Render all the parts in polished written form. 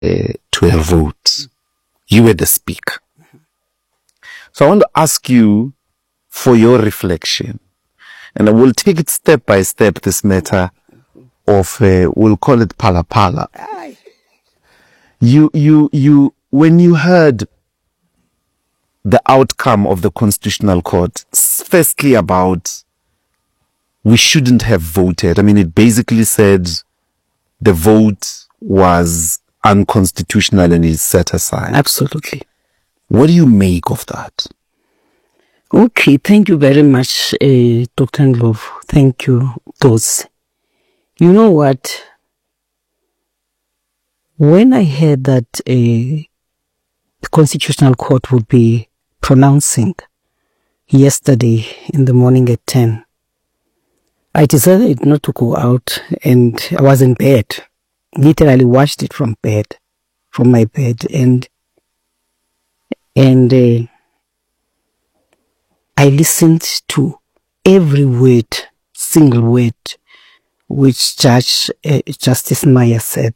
to a vote. You were the speaker. So I want to ask you for your reflection, and I will take it step by step, this matter of, we'll call it Phala Phala. When you heard the outcome of the Constitutional Court, firstly about we shouldn't have voted. I mean, it basically said the vote was unconstitutional and is set aside. Absolutely. What do you make of that? Okay, thank you very much, Dr. Ndlovu. Thank you, Dots. You know what? When I heard that the Constitutional Court would be pronouncing yesterday in the morning at 10, I decided not to go out, and I was in bed. Literally watched it from my bed, and I listened to every word, single word, which Justice Maya said.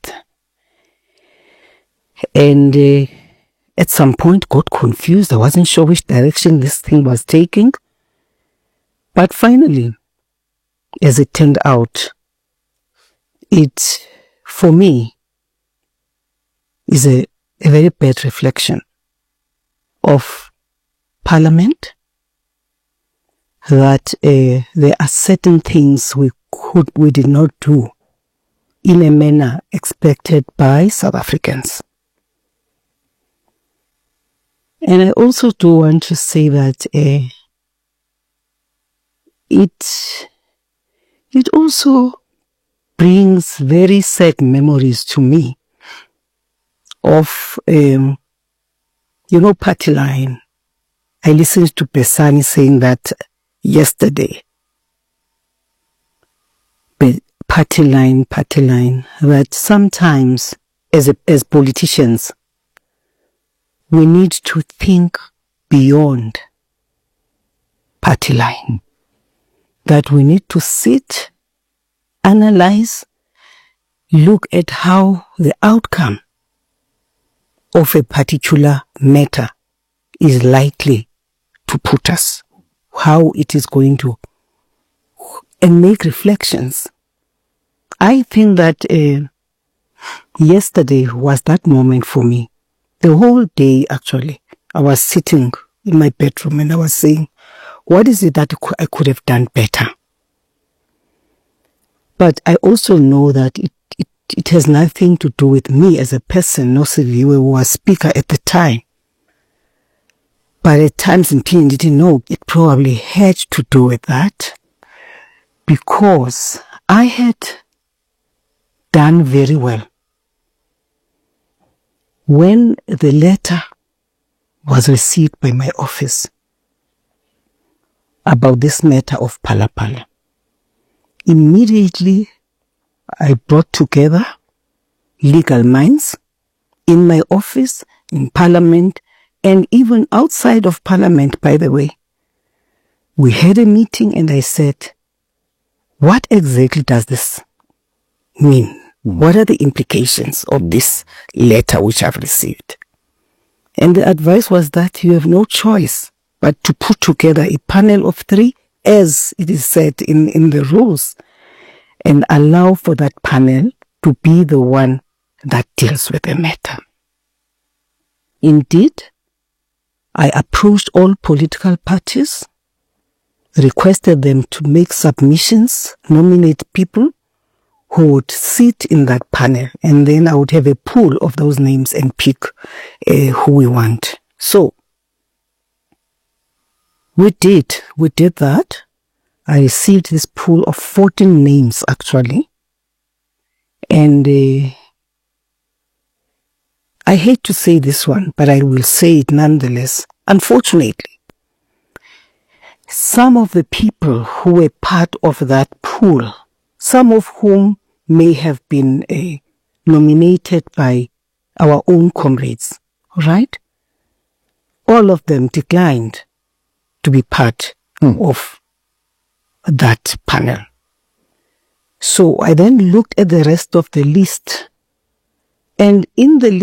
And at some point got confused. I wasn't sure which direction this thing was taking. But finally, as it turned out, it, for me, is a very bad reflection of Parliament, that there are certain things we did not do in a manner expected by South Africans. And I also do want to say that it also brings very sad memories to me of, party line. I listened to Besani saying that yesterday. Party line, that sometimes as politicians, we need to think beyond party line. That we need to sit, analyze, look at how the outcome of a particular matter is likely to put us, how it is going to, and make reflections. I think that yesterday was that moment for me. The whole day, actually, I was sitting in my bedroom and I was saying, what is it that I could have done better? But I also know that it has nothing to do with me as a person, Nosiviwe, who was speaker at the time. But at times in Pini didn't know it probably had to do with that, because I had done very well. When the letter was received by my office about this matter of Phala Phala, immediately I brought together legal minds in my office, in Parliament, and even outside of Parliament, by the way. We had a meeting and I said, what exactly does this mean? What are the implications of this letter which I've received? And the advice was that you have no choice but to put together a panel of 3, as it is said in the rules, and allow for that panel to be the one that deals with the matter. Indeed, I approached all political parties, requested them to make submissions, nominate people who would sit in that panel, and then I would have a pool of those names and pick who we want. So, we did that. I received this pool of 14 names actually, and I hate to say this one, but I will say it nonetheless. Unfortunately, some of the people who were part of that pool, some of whom may have been nominated by our own comrades, right? All of them declined to be part of that panel. So I then looked at the rest of the list And in the